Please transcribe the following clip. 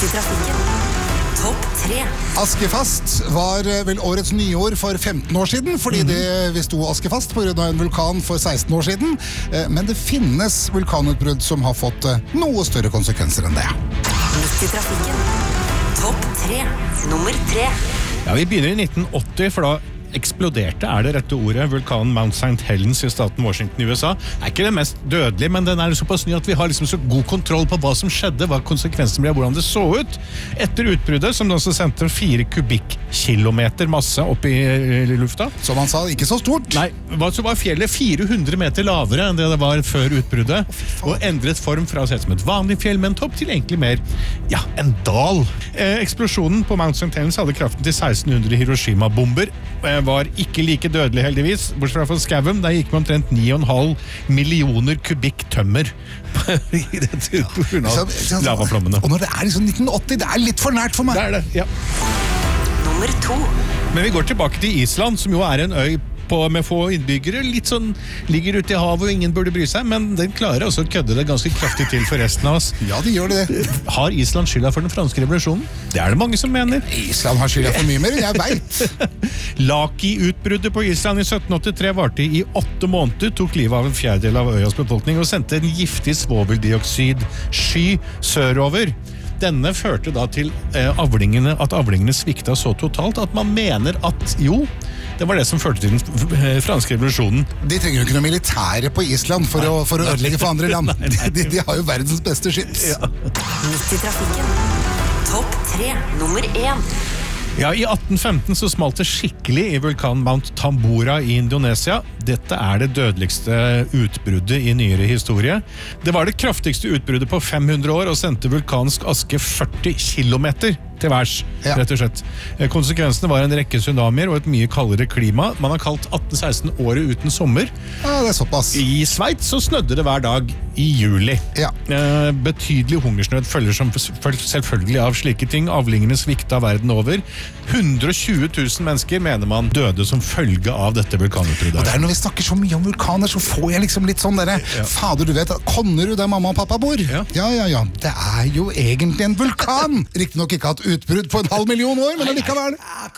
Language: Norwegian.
Midt i trafikken. Topp 3. Askefast var vel årets nyår for 15 år siden, fordi vi sto askefast på grunn av en vulkan for 16 år siden. Men det finnes vulkanutbrudd som har fått noe større konsekvenser enn det. Midt i trafikken. Topp 3. Nummer 3. Ja, vi begynner i 1980, for da eksploderte, er det rette ordet, vulkanen Mount St. Helens i staten Washington i USA. Det er ikke det mest dødelige, men den er såpass ny at vi har liksom så god kontroll på hva som skjedde, hva konsekvensen ble, hvordan det så ut. Etter utbruddet, som da sendte 4 kubikkilometer masse opp i lufta. Som han sa, ikke så stort. Nei, så var fjellet 400 meter lavere enn det var før utbruddet, og endret form fra å se ut som et vanlig fjell med en topp til egentlig mer, ja, en dal. Eksplosjonen på Mount St. Helens hadde kraften til 1600 Hiroshima-bomber, var ikke like dødelig heldigvis, bortsett fra Skavum, der gikk man omtrent 9,5 millioner kubikk tømmer i dette lavaflommene. Og når det er liksom 1980, det er litt for nært for meg. Det er det, ja. Nummer 2. Men vi går tilbake til Island, som jo er en øy med få innbyggere, litt sånn ligger ute i havet og ingen burde bry seg, men den klarer også å kødde det ganske kraftig til for resten av oss. Ja, de gjør det. Har Island skylda for den franske revolusjonen? Det er det mange som mener. Island har skylda for mye mer, jeg vet. Laki-utbruddet på Island i 1783 varte i 8 måneder, tok livet av en fjerdedel av øyas befolkning og sendte en giftig svoveldioxid-sky sørover. Denne førte da til at avlingene svikta så totalt at man mener at jo, det var det som førte til den franske revolusjonen. De trenger jo ikke noe militære på Island for å ødelegge for andre land. De har jo verdens beste skips. Ja. Midt i trafikken. Topp 3. Nummer 1. Ja, i 1815 så smalt det skikkelig i vulkanen Mount Tambora i Indonesia. Dette er det dødeligste utbruddet i nyere historie. Det var det kraftigste utbruddet på 500 år og sendte vulkansk aske 40 kilometer til værs, rett og slett. Konsekvensene var en rekke tsunamier og et mye kaldere klima. Man har kalt 1816 året uten sommer. Ja, det er såpass. I Sveits så snødde det hver dag i juli. Ja. Betydelig hungersnød følger selvfølgelig av slike ting. Avlingene svikta verden over. 120 000 mennesker mener man døde som følge av dette vulkanutbruddet. Og det er når vi snakker så mye om vulkaner, så får jeg liksom litt sånn dere, fader, du vet, Konnerud der mamma og pappa bor? Ja. Det er jo egentlig en vulkan! Riktig nok ikke hatt utbrudd på 500 000 år, men allikevel.